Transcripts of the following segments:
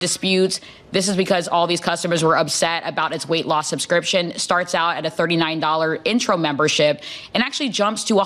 disputes. This is because all these customers were upset about its weight loss subscription. Starts out at a $39 intro membership and actually jumps to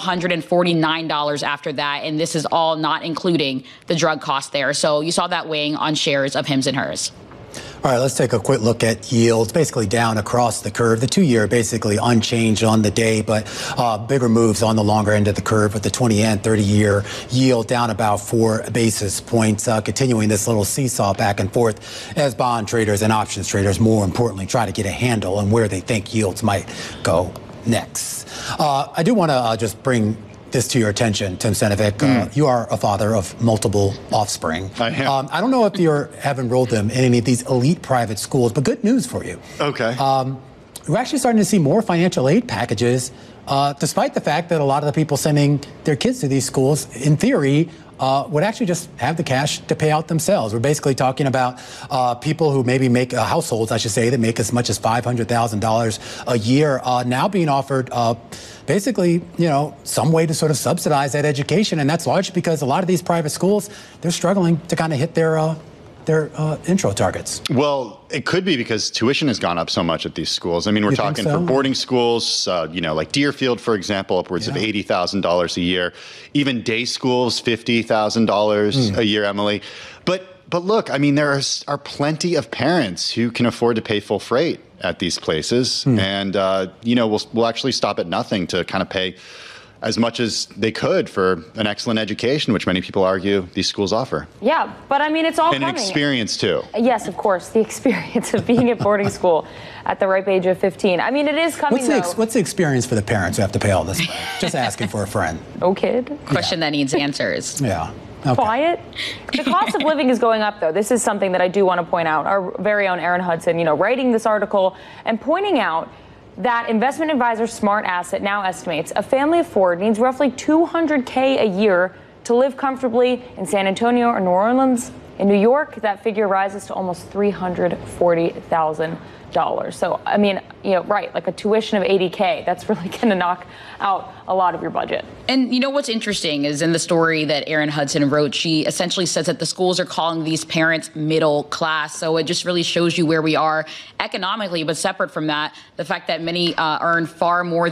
$149 after that. And this is all not including the drug cost there. So you saw that weighing on shares of Hims & Hers. All right, let's take a quick look at yields, basically down across the curve. The 2-year basically unchanged on the day, but bigger moves on the longer end of the curve with the 20 and 30-year yield down about 4 basis points, continuing this little seesaw back and forth as bond traders and options traders, more importantly, try to get a handle on where they think yields might go next. I do want to just bring this to your attention, Tim Senevic. You are a father of multiple offspring. I am. I don't know if you have enrolled them in any of these elite private schools, but good news for you. Okay. We're actually starting to see more financial aid packages, despite the fact that a lot of the people sending their kids to these schools, in theory, would actually just have the cash to pay out themselves. We're basically talking about people who maybe make households, I should say, that make as much as $500,000 a year now being offered basically, some way to sort of subsidize that education. And that's largely because a lot of these private schools, they're struggling to kind of hit their intro targets. Well, it could be because tuition has gone up so much at these schools. I mean, we're talking for boarding schools, like Deerfield, for example, upwards of $80,000 a year. Even day schools, $50,000 a year, Emily. But look, I mean, there are plenty of parents who can afford to pay full freight at these places. And, we'll actually stop at nothing to kind of pay as much as they could for an excellent education, which many people argue these schools offer. Yeah, but I mean, it's all coming. And an experience, too. Yes, of course, the experience of being at boarding school at the ripe age of 15. I mean, it is coming, What's the experience for the parents who have to pay all this money? Just asking for a friend. No kid. Question that needs answers. Yeah. Okay. Quiet. The cost of living is going up, though. This is something that I do want to point out. Our very own Erin Hudson, writing this article and pointing out that investment advisor Smart Asset now estimates a family of 4 needs roughly $200K a year to live comfortably in San Antonio or New Orleans. In New York, that figure rises to almost $340,000. So, I mean, right, like a tuition of $80K, that's really going to knock out a lot of your budget. And what's interesting is in the story that Erin Hudson wrote, she essentially says that the schools are calling these parents middle class. So it just really shows you where we are economically. But separate from that, the fact that many earn far more